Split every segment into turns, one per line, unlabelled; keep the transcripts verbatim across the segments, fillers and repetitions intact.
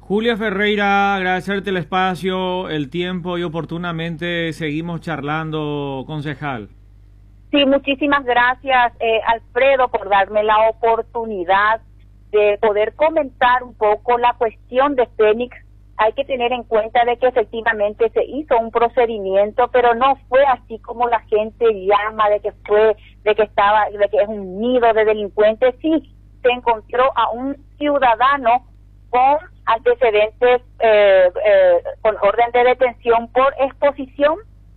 Julia Ferreira, agradecerte el espacio, el tiempo y oportunamente seguimos charlando, concejal.
Sí, muchísimas gracias, eh, Alfredo, por darme la oportunidad de poder comentar un poco la cuestión de Fénix. Hay que tener en cuenta de que efectivamente se hizo un procedimiento, pero no fue así como la gente llama, de que fue, de que estaba, de que es un nido de delincuentes. Sí, se encontró a un ciudadano con antecedentes, eh, eh, con orden de detención por exposición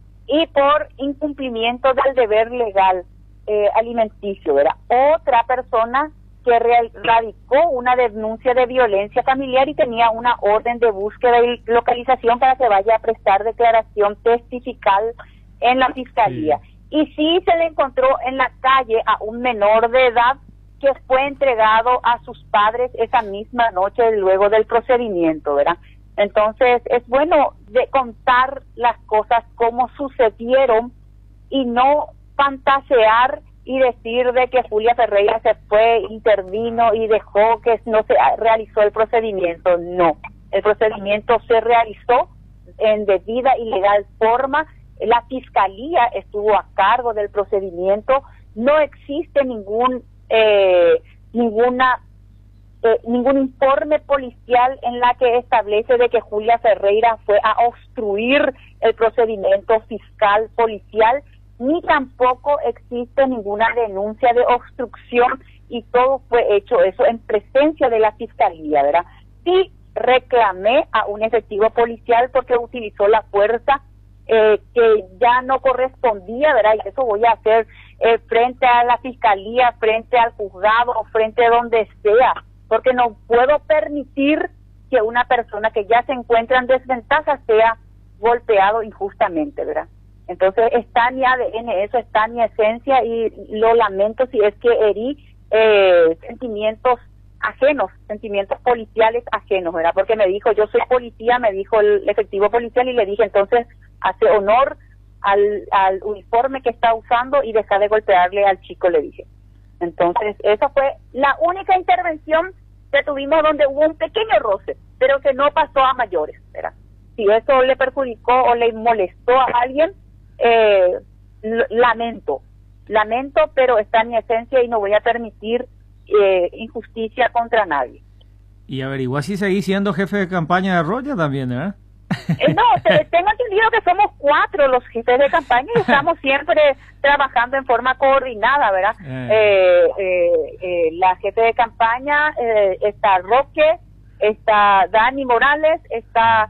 y por incumplimiento del deber legal eh, alimenticio. Era otra persona que real, radicó una denuncia de violencia familiar y tenía una orden de búsqueda y localización para que vaya a prestar declaración testifical en la fiscalía. Sí. Y sí se le encontró en la calle a un menor de edad que fue entregado a sus padres esa misma noche luego del procedimiento, ¿verdad? Entonces es bueno de contar las cosas como sucedieron y no fantasear y decir de que Julia Ferreira se fue, intervino y dejó que no se realizó el procedimiento. No, el procedimiento se realizó en debida y legal forma. La fiscalía estuvo a cargo del procedimiento. No existe ningún eh, ninguna eh, ningún informe policial en la que establece de que Julia Ferreira fue a obstruir el procedimiento fiscal policial, ni tampoco existe ninguna denuncia de obstrucción, y todo fue hecho eso en presencia de la fiscalía, ¿verdad? Sí reclamé a un efectivo policial porque utilizó la fuerza eh, que ya no correspondía, ¿verdad? Y eso voy a hacer eh, frente a la fiscalía, frente al juzgado, frente a donde sea, porque no puedo permitir que una persona que ya se encuentra en desventaja sea golpeado injustamente, ¿verdad? Entonces está en mi A D N, eso está en mi esencia, y lo lamento si es que herí eh, sentimientos ajenos, sentimientos policiales ajenos, ¿verdad? Porque me dijo, yo soy policía, me dijo el efectivo policial, y le dije, entonces hace honor al, al uniforme que está usando y deja de golpearle al chico, le dije. Entonces esa fue la única intervención que tuvimos donde hubo un pequeño roce, pero que no pasó a mayores, ¿verdad? Si eso le perjudicó o le molestó a alguien, Eh, lamento, lamento, pero está en mi esencia y no voy a permitir eh, injusticia contra nadie.
Y averigua si seguís siendo jefe de campaña de Roya también, ¿verdad?
Eh, no, te, tengo entendido que somos cuatro los jefes de campaña y estamos siempre trabajando en forma coordinada, ¿verdad? Eh. Eh, eh, eh, la jefe de campaña eh, está Roque, está Dani Morales, está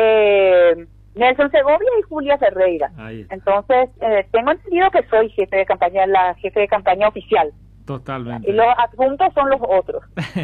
Eh, Nelson Segovia y Julia Ferreira. Entonces, eh, tengo entendido que soy jefe de campaña, la jefe de campaña oficial.
Totalmente.
Y los adjuntos son los otros.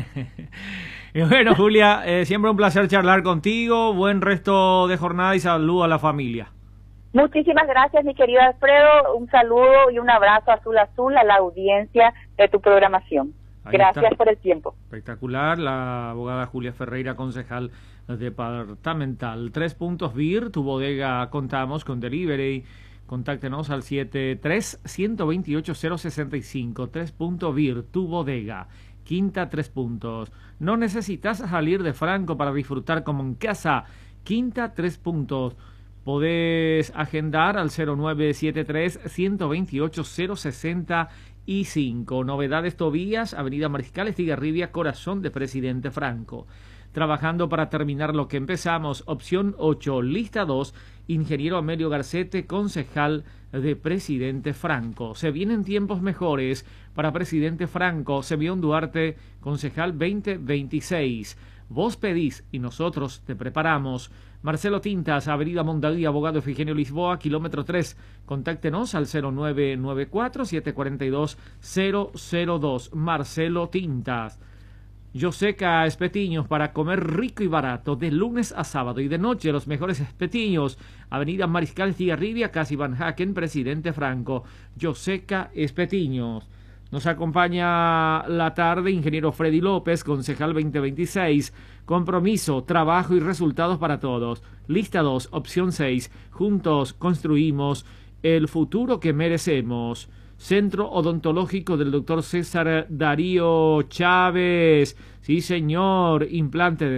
Y bueno, Julia, eh, siempre un placer charlar contigo. Buen resto de jornada y saludo a la familia.
Muchísimas gracias, mi querido Alfredo. Un saludo y un abrazo azul azul a la audiencia de tu programación. Ahí gracias está. Por el tiempo.
Espectacular, la abogada Julia Ferreira, concejal departamental. Tres puntos V I R, tu bodega, contamos con delivery. Contáctenos al siete tres, uno dos ocho, cero seis cinco. Tres puntos V I R, tu bodega. Quinta, tres puntos. No necesitas salir de Franco para disfrutar como en casa. Quinta, tres puntos. Podés agendar al cero nueve siete tres, uno dos ocho, cero seis cinco. Novedades Tobías, Avenida Mariscal Estigarribia, corazón de Presidente Franco. Trabajando para terminar lo que empezamos. Opción ocho, lista dos, ingeniero Amelio Garcete, concejal de Presidente Franco. Se vienen tiempos mejores para Presidente Franco. Semillón Duarte, concejal veinte veintiséis. Vos pedís y nosotros te preparamos. Marcelo Tintas, Avenida Mondaví, abogado Efigenia Lisboa, kilómetro tres. Contáctenos al cero nueve nueve cuatro, siete cuatro dos, cero cero dos. Marcelo Tintas. Yoseca Espetiños, para comer rico y barato, de lunes a sábado y de noche los mejores espetiños. Avenida Mariscal Estigarribia, casi Van Haken, Presidente Franco. Yoseca Espetiños. Nos acompaña la tarde ingeniero Freddy López, concejal veinte veintiséis. Compromiso, trabajo y resultados para todos. Lista dos, opción seis. Juntos construimos el futuro que merecemos. Centro Odontológico del doctor César Darío Chávez. Sí, señor. Implante de